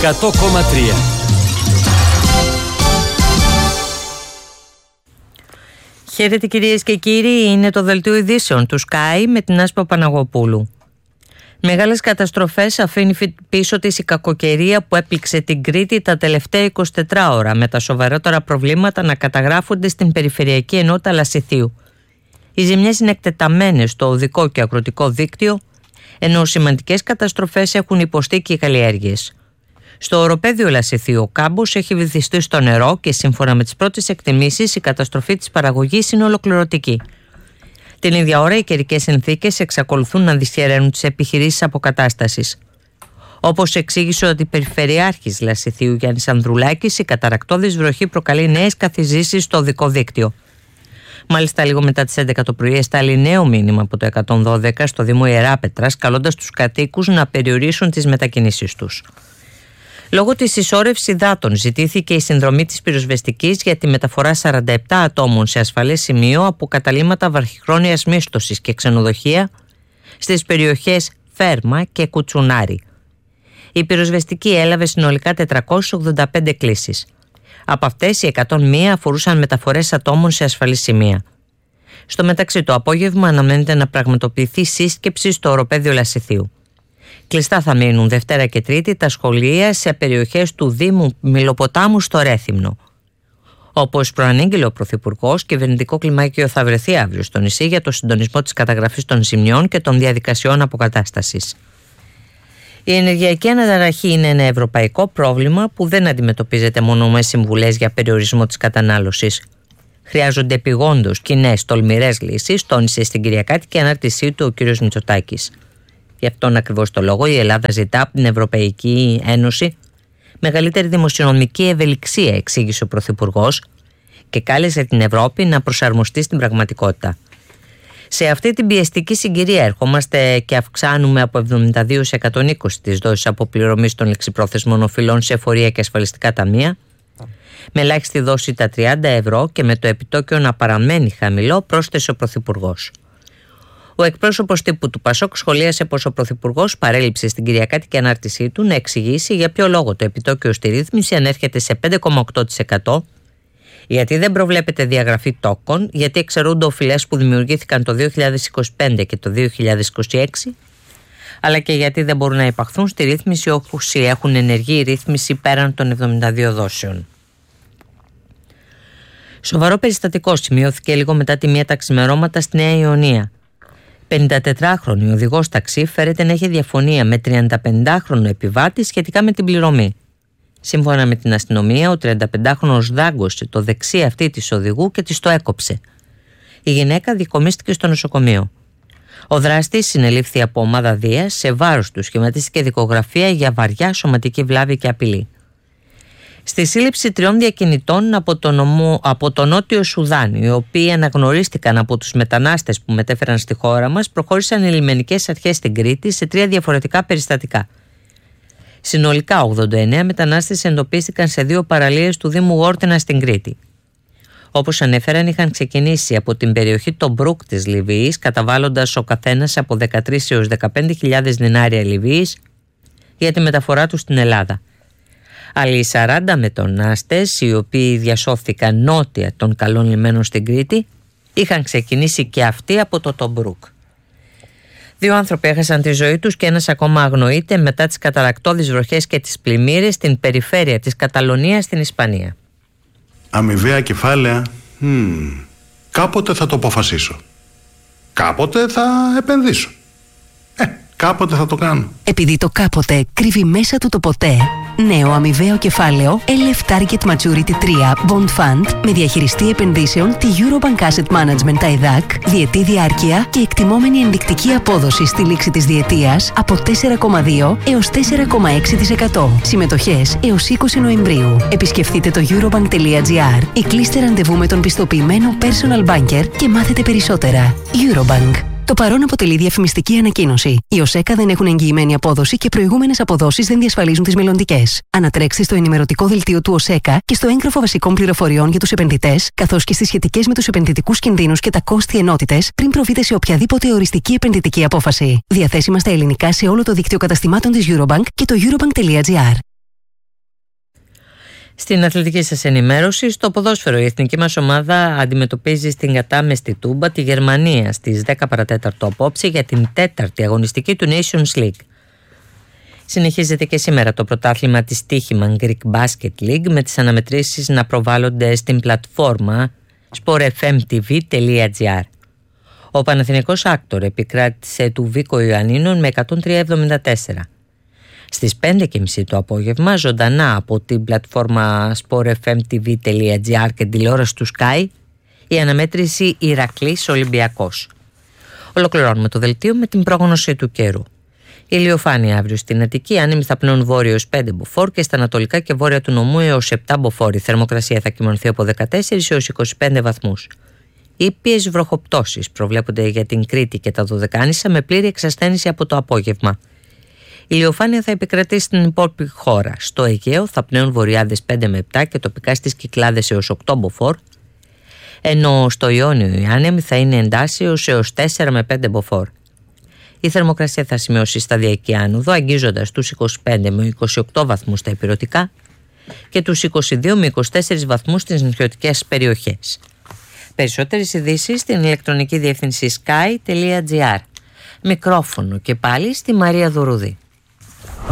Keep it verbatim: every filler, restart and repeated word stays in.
εκατό κόμμα τρία. Χαίρετε κυρίες και κύριοι, είναι το δελτίο ειδήσεων του Sky με την Άσπα Παναγοπούλου. Μεγάλες καταστροφές αφήνει πίσω της η κακοκαιρία που έπληξε την Κρήτη τα τελευταία εικοσιτέσσερις ώρα, με τα σοβαρότερα προβλήματα να καταγράφονται στην περιφερειακή ενότητα Λασιθίου. Οι ζημιές είναι εκτεταμένες στο οδικό και αγροτικό δίκτυο, ενώ σημαντικές καταστροφές έχουν υποστεί και οι καλλιέργειες. Στο οροπέδιο Λασιθίου ο κάμπος έχει βυθιστεί στο νερό και σύμφωνα με τις πρώτες εκτιμήσεις η καταστροφή της παραγωγής είναι ολοκληρωτική. Την ίδια ώρα οι καιρικές συνθήκες εξακολουθούν να δυσχεραίνουν τις επιχειρήσεις αποκατάστασης. Όπως εξήγησε ο Περιφερειάρχης Λασιθίου Γιάννης Ανδρουλάκης, η καταρρακτώδης βροχή προκαλεί νέες καθυζήσεις στο οδικό δίκτυο. Μάλιστα, λίγο μετά τις έντεκα το πρωί εστάλει νέο μήνυμα από το εκατόν δώδεκα στο Δήμο Ιεράπετρας, καλώντας τους κατοίκους να περιορίσουν τις μετακινήσεις τους. Λόγω της συσσόρευσης υδάτων ζητήθηκε η συνδρομή της πυροσβεστικής για τη μεταφορά σαράντα επτά ατόμων σε ασφαλές σημείο από καταλύματα βραχυχρόνιας μίσθωσης και ξενοδοχεία στις περιοχές Φέρμα και Κουτσουνάρη. Η πυροσβεστική έλαβε συνολικά τετρακόσιες ογδόντα πέντε κλήσεις. Από αυτές οι εκατόν μία αφορούσαν μεταφορές ατόμων σε ασφαλή σημεία. Στο μεταξύ, το απόγευμα αναμένεται να πραγματοποιηθεί σύσκεψη στο οροπέδιο Λασιθίου. Κλειστά θα μείνουν Δευτέρα και Τρίτη τα σχολεία σε περιοχές του Δήμου Μιλοποτάμου στο Ρέθυμνο. Όπως προανήγγειλε ο Πρωθυπουργός, κυβερνητικό κλιμάκιο θα βρεθεί αύριο στο νησί για το συντονισμό της καταγραφής των ζημιών και των διαδικασιών αποκατάστασης. Η ενεργειακή αναταραχή είναι ένα ευρωπαϊκό πρόβλημα που δεν αντιμετωπίζεται μόνο με συμβουλές για περιορισμό της κατανάλωσης. Χρειάζονται επειγόντως κοινές τολμηρές λύσεις, τόνισε στην Κυριακάτικη ανάρτησή του ο κ. Μητσοτάκης. Γι' αυτόν ακριβώς το λόγο η Ελλάδα ζητά από την Ευρωπαϊκή Ένωση μεγαλύτερη δημοσιονομική ευελιξία, εξήγησε ο Πρωθυπουργός, και κάλεσε την Ευρώπη να προσαρμοστεί στην πραγματικότητα. Σε αυτή την πιεστική συγκυρία ερχόμαστε και αυξάνουμε από εβδομήντα δύο σε εκατόν είκοσι τις δόσεις αποπληρωμής των ληξιπρόθεσμων οφειλών σε εφορία και ασφαλιστικά ταμεία, με ελάχιστη δόση τα τριάντα ευρώ και με το επιτόκιο να παραμένει χαμηλό, πρόσθεσε ο Πρωθυπουργός. Ο εκπρόσωπος τύπου του Πασόκ σχολίασε πως ο Πρωθυπουργός παρέλειψε στην Κυριακάτικη ανάρτησή του να εξηγήσει για ποιο λόγο το επιτόκιο στη ρύθμιση ανέρχεται σε πέντε κόμμα οκτώ τοις εκατό, γιατί δεν προβλέπεται διαγραφή τόκων, γιατί εξαιρούνται οφειλές που δημιουργήθηκαν το δύο χιλιάδες είκοσι πέντε και το δύο χιλιάδες είκοσι έξι, αλλά και γιατί δεν μπορούν να υπαχθούν στη ρύθμιση όσοι έχουν ενεργή ρύθμιση πέραν των εβδομήντα δύο δόσεων. Σοβαρό περιστατικό σημειώθηκε λίγο μετά τη μία τα ξημερώματα στη Νέα Ιωνία. πενηντατετράχρονη οδηγός ταξί φέρεται να έχει διαφωνία με τριανταπεντάχρονο επιβάτη σχετικά με την πληρωμή. Σύμφωνα με την αστυνομία, ο τριανταπεντάχρονος δάγκωσε το δεξί αυτί της οδηγού και της το έκοψε. Η γυναίκα δικομίστηκε στο νοσοκομείο. Ο δράστης συνελήφθη από ομάδα Δίας, σε βάρος του σχηματίστηκε δικογραφία για βαριά σωματική βλάβη και απειλή. Στη σύλληψη τριών διακινητών από το, νομό, από το Νότιο Σουδάν, οι οποίοι αναγνωρίστηκαν από τους μετανάστες που μετέφεραν στη χώρα μας, προχώρησαν οι λιμενικές αρχές στην Κρήτη σε τρία διαφορετικά περιστατικά. Συνολικά ογδόντα εννέα μετανάστες εντοπίστηκαν σε δύο παραλίες του Δήμου Γόρτινα στην Κρήτη. Όπως ανέφεραν, είχαν ξεκινήσει από την περιοχή των Μπρουκ της Λιβύης, καταβάλλοντας ο καθένας από δεκατρείς έως δεκαπέντε χιλιάδες δινάρια Λιβύης για τη μεταφορά τους στην Ελλάδα. Άλλοι σαράντα μετανάστες, οι οποίοι διασώθηκαν νότια των καλών λιμένων στην Κρήτη, είχαν ξεκινήσει και αυτοί από το Τομπρούκ. Δύο άνθρωποι έχασαν τη ζωή τους και ένας ακόμα αγνοείται μετά τις καταρρακτώδεις βροχές και τις πλημμύρες στην περιφέρεια της Καταλωνίας στην Ισπανία. Αμοιβαία κεφάλαια, hmm. κάποτε θα το αποφασίσω. Κάποτε θα επενδύσω. Ε, κάποτε θα το κάνω. Επειδή το κάποτε κρύβει μέσα του το ποτέ, νέο αμοιβαίο κεφάλαιο ελ εφ Target Maturity τρία Bond Fund με διαχειριστή επενδύσεων τη Eurobank Asset Management τα ΕΔΑΚ, διετή διάρκεια και εκτιμόμενη ενδεικτική απόδοση στη λήξη της διετίας από τέσσερα κόμμα δύο έως τέσσερα κόμμα έξι τοις εκατό. Συμμετοχές έως είκοσι Νοεμβρίου. Επισκεφτείτε το eurobank.gr ή κλείστε ραντεβού με τον πιστοποιημένο personal banker και μάθετε περισσότερα. Eurobank. Το παρόν αποτελεί διαφημιστική ανακοίνωση. Οι ΟΣΕΚΑ δεν έχουν εγγυημένη απόδοση και προηγούμενες αποδόσεις δεν διασφαλίζουν τις μελλοντικές. Ανατρέξτε στο ενημερωτικό δελτίο του ΟΣΕΚΑ και στο έγγραφο βασικών πληροφοριών για τους επενδυτές, καθώς και στις σχετικές με τους επενδυτικούς κινδύνους και τα κόστη ενότητες, πριν προβείτε σε οποιαδήποτε οριστική επενδυτική απόφαση. Διαθέσιμα στα ελληνικά σε όλο το δίκτυο καταστημάτων της Eurobank και το eurobank.gr. Στην αθλητική σας ενημέρωση, στο ποδόσφαιρο η εθνική μας ομάδα αντιμετωπίζει στην κατάμεστη Τούμπα τη Γερμανία στις δέκα παρατέταρτο απόψε για την τέταρτη αγωνιστική του Nations League. Συνεχίζεται και σήμερα το πρωτάθλημα της Stoichman Greek Basket League με τις αναμετρήσεις να προβάλλονται στην πλατφόρμα σπορ εφ εμ τι βι τελεία τζι άρ. Ο Παναθηναϊκός Άκτορ επικράτησε του Βίκο Ιωαννίνων με εκατόν τρία εβδομήντα τέσσερα. Στις πέντε και μισή το απόγευμα, ζωντανά από την πλατφόρμα σπορ εφ εμ τι βι τελεία τζι άρ και τηλεόραση του Sky, η αναμέτρηση Ηρακλής Ολυμπιακός. Ολοκληρώνουμε το δελτίο με την πρόγνωση του καιρού. Η ηλιοφάνεια αύριο στην Αττική, άνεμοι θα πνέουν βόρειο έως πέντε μποφόρ και στα ανατολικά και βόρεια του νομού έως επτά μποφόρ. Η θερμοκρασία θα κυμανθεί από δεκατέσσερα έως είκοσι πέντε βαθμούς. Ήπιες βροχοπτώσεις προβλέπονται για την Κρήτη και τα Δωδεκάνησα με πλήρη εξασθένηση από το απόγευμα. Η ηλιοφάνεια θα επικρατήσει στην υπόλοιπη χώρα. Στο Αιγαίο θα πνέουν βορειάδες πέντε με επτά και τοπικά στις Κυκλάδες έως οκτώ μποφόρ, ενώ στο Ιόνιο οι άνεμοι θα είναι εντάσσεως έως τέσσερα με πέντε μποφόρ. Η θερμοκρασία θα σημειώσει σταδιακή άνοδο, αγγίζοντας τους είκοσι πέντε με είκοσι οκτώ βαθμούς στα ηπειρωτικά και τους είκοσι δύο με είκοσι τέσσερα βαθμούς στις νησιωτικές περιοχές. Περισσότερες ειδήσεις στην ηλεκτρονική διεύθυνση sky τελεία τζι άρ. Μικρόφωνο και πάλι στη Μαρία Δουρούδη.